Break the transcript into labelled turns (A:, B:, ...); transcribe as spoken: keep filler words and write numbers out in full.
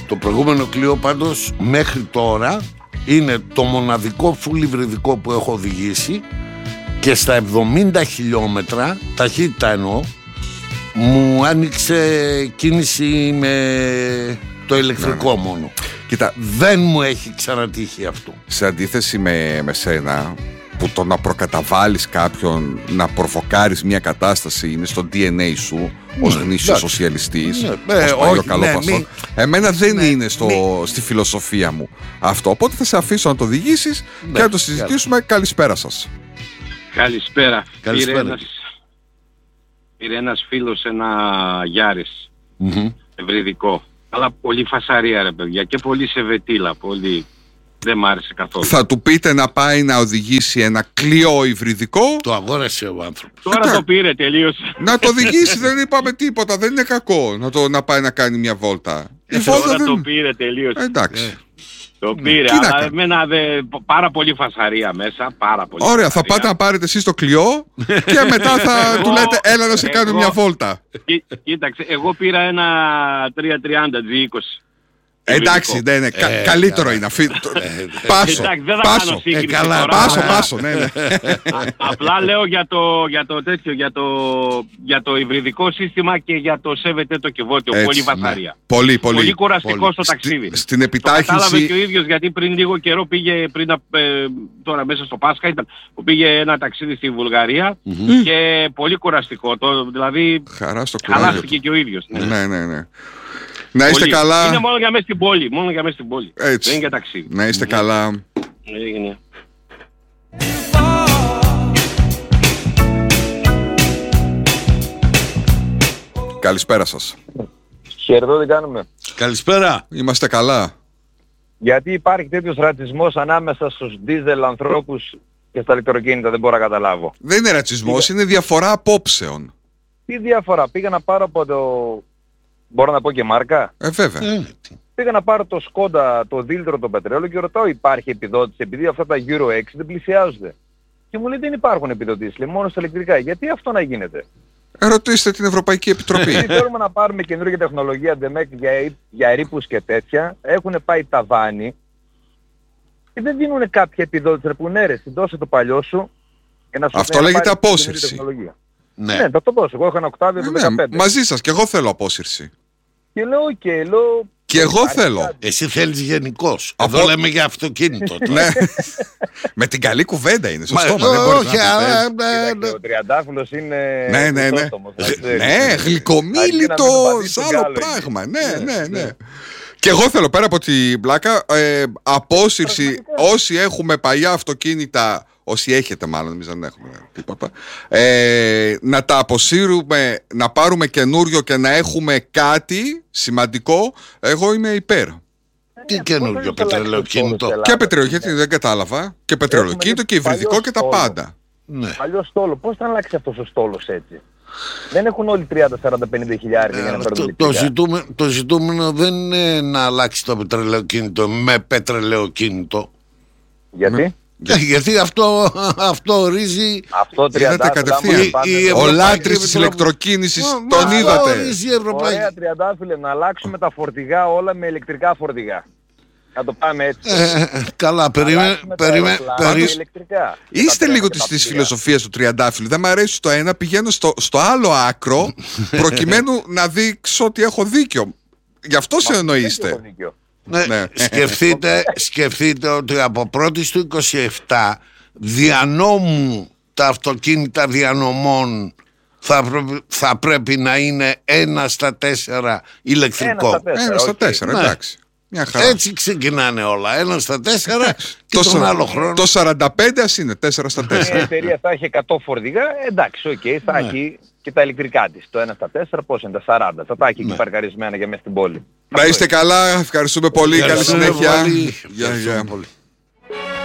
A: Το προηγούμενο Κλίο πάντως μέχρι τώρα είναι το μοναδικό φουλ υβριδικό που έχω οδηγήσει και στα εβδομήντα χιλιόμετρα, ταχύτητα εννοώ, μου άνοιξε κίνηση με το ηλεκτρικό, ναι, ναι, μόνο.
B: Κοίτα,
A: δεν μου έχει ξανατύχει αυτό.
B: Σε αντίθεση με, με σένα, που το να προκαταβάλεις κάποιον, να προβοκάρεις μια κατάσταση είναι στο ντι εν έι σου, ναι, ως γνήσιος σοσιαλιστής, ναι, ναι, ως παλιό καλό ναι, πασό. Μη... Εμένα δεν ναι, είναι στο, μη... στη φιλοσοφία μου αυτό. Οπότε θα σε αφήσω να το οδηγήσεις, ναι, και να το συζητήσουμε. Yeah. Καλησπέρα σας.
C: Καλησπέρα.
A: Καλησπέρα.
C: Πήρε, ένας, πήρε ένας φίλος ένα Γιάρης,
A: mm-hmm.
C: ευρυδικό. Αλλά πολύ φασαρία ρε παιδιά και πολύ σεβετήλα, πολύ... Δεν μ' άρεσε καθόλου.
B: Θα του πείτε να πάει να οδηγήσει ένα Κλίο υβριδικό.
A: Το αγόρασε ο άνθρωπος.
C: Τώρα Ετα... το πήρε τελείως.
B: Να το οδηγήσει, δεν είπαμε τίποτα, δεν είναι κακό να, το, να πάει να κάνει μια βόλτα.
C: Η βόλτα δεν... το πήρε τελείως.
B: Εντάξει.
C: Ε. Το πήρε, ναι, αλλά εμένα δε, πάρα πολύ φασαρία μέσα, πάρα πολύ.
B: Ωραία,
C: φασαρία.
B: Θα πάτε να πάρετε εσείς το Κλιό και μετά θα εγώ, του λέτε έλα να σε κάνω μια βόλτα.
C: Κοί, κοίταξε, εγώ πήρα ένα τριακόσια τριάντα τζι είκοσι.
B: Εντάξει, ναι, ναι, κα, ε, καλύτερο ε, είναι. Αφή... Ε, πάσο,
C: εντάξει, δεν θα
B: πάσο,
C: κάνω σύγκριση
A: ε, καλά,
C: τώρα.
B: Πάσο, πάσο, ναι, ναι.
C: Α, απλά λέω για το, για το τέτοιο, για το, για το υβριδικό σύστημα και για το σέβεται το κυβότιο. Έτσι, πολύ βασαρία. Ναι.
B: Πολύ, πολύ.
C: Πολύ κουραστικό πολύ. Στο ταξίδι.
B: Στη, στην επιτάχυνση...
C: Το κατάλαβε και ο ίδιος γιατί πριν λίγο καιρό πήγε, πριν, ε, τώρα μέσα στο Πάσχα ήταν, που πήγε ένα ταξίδι στη Βουλγαρία mm-hmm. και πολύ κουραστικό. Το, δηλαδή, χαλάστηκε και ο ίδιος.
B: Ναι, ναι, ναι. ναι. Να είστε
C: πολύ.
B: Καλά.
C: Είναι μόνο για μέσα στην πόλη. Μόνο για μέσα στην πόλη.
B: Έτσι.
C: Δεν είναι για ταξίδι.
B: Να είστε καλά.
C: Έγινε.
B: Καλησπέρα σας.
D: Χαιρετώ, τι κάνουμε.
A: Καλησπέρα.
B: Είμαστε καλά.
D: Γιατί υπάρχει τέτοιος ρατσισμός ανάμεσα στους ντίζελ ανθρώπους και στα ηλεκτροκίνητα, δεν μπορώ να καταλάβω.
B: Δεν είναι ρατσισμός, είναι διαφορά απόψεων.
D: Τι διαφορά, πήγα να πάρω από το... Μπορώ να πω και μάρκα.
B: Ε, βέβαια.
A: Ε,
D: Πήγα να πάρω το Σκόντα, το δίλητρο, το πετρέλαιο και ρωτάω υπάρχει επιδότηση, επειδή αυτά τα Euro έξι δεν πλησιάζονται. Και μου λέει δεν υπάρχουν επιδοτήσεις, λέει μόνο στα ηλεκτρικά. Γιατί αυτό να γίνεται.
B: Ρωτήστε την Ευρωπαϊκή Επιτροπή.
D: Γιατί θέλουμε να πάρουμε καινούργια τεχνολογία ντεμεκ για, για ρήπους και τέτοια, έχουν πάει ταβάνι και δεν δίνουν κάποια επιδότηση. Που ναι ρε, συντώσε το παλιό σου και να σου
B: αυτό λέγεται απόσυρση.
D: Ναι, ναι, θα το δώσω. Εγώ έχω ένα οκτάβιο του δεκαπέντε.
B: Ναι, μαζί σας και εγώ θέλω απόσυρση.
D: Και λέω και λέω...
B: Και εγώ θέλω.
D: Κάτι.
A: Εσύ θέλεις γενικώς.
B: Από...
A: Εδώ λέμε για αυτοκίνητο.
B: Ναι. Με την καλή κουβέντα είναι, σωστό.
A: Μα,
B: δεν
A: όχι,
D: αλλά... Ναι, ο τριαντάφυλλος είναι...
B: Ναι, ναι, ναι. Ναι, γλυκομίλητο, άλλο πράγμα. Ναι, ναι, ναι. Και εγώ θέλω πέρα από την πλάκα ε, απόσυρση όσοι έχουμε παλιά αυτοκίνητα, όσοι έχετε μάλλον, εμείς δεν έχουμε τίποτα, ε, να τα αποσύρουμε, να πάρουμε καινούριο και να έχουμε κάτι σημαντικό. Εγώ είμαι υπέρ.
A: Τι καινούριο πετρελαιοκίνητο?
B: Και πετρελαιοκίνητο, γιατί δεν κατάλαβα. Και πετρελαιοκίνητο και υβριδικό και τα πάντα.
A: Ναι.
D: Παλιό στόλο, πώς θα αλλάξει αυτός ο στόλος έτσι? Δεν έχουν όλοι τριάντα σαράντα πενήντα χιλιάρια για να παίρνουν
A: το, το, ζητούμε, το ζητούμενο δεν είναι να αλλάξει το πετρελαιοκίνητο με πετρελαιοκίνητο.
D: Γιατί?
B: Με...
A: Γιατί αυτό, αυτό ορίζει.
D: Αυτό τριάντα
B: κατευθείαν. Ο λάτρης της ηλεκτροκίνησης τον είδατε.
D: Ωραία τριαντάφυλλε, να αλλάξουμε τα φορτηγά όλα με ηλεκτρικά φορτηγά. Να το πάμε έτσι.
A: Ε, καλά, περίμενε. Περίμενε.
B: Είστε λίγο της φιλοσοφίας του τριαντάφυλλου. Δεν μου αρέσει το ένα, πηγαίνω στο, στο άλλο άκρο προκειμένου να δείξω ότι έχω δίκιο. Γι' αυτό συνεννοείστε.
A: Ναι, ναι. Σκεφτείτε, σκεφτείτε ότι από πρώτη του είκοσι επτά διανόμου τα αυτοκίνητα διανομών θα, πρέ, θα πρέπει να είναι ένα στα τέσσερα ηλεκτρικό.
D: Ένα στα τέσσερα,
B: ένα στα τέσσερα
A: ναι.
B: Εντάξει. Μια χαρά.
A: Έτσι ξεκινάνε όλα. Ένα στα τέσσερα και τον άλλο χρόνο.
B: Το σαράντα πέντε ας είναι τέσσερα στα τέσσερα.
D: Η εταιρεία θα έχει εκατό φορτηγά, εντάξει, οκ, okay, θα ναι. έχει και τα ηλεκτρικά της. Το ένα στα τέσσερα πώς είναι, τα σαράντα. Θα τα έχει ναι. εκεί παρκαρισμένα για μέσα στην πόλη.
B: Να είστε καλά, ευχαριστούμε πολύ, καλή συνέχεια.
A: Γεια, γεια.